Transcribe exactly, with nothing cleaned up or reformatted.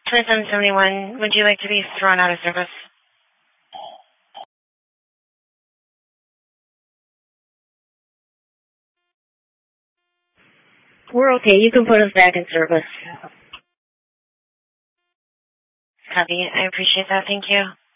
twenty-seven seventy-one, would you like to be thrown out of service? We're okay. You can put us back in service. Copy. I appreciate that. Thank you.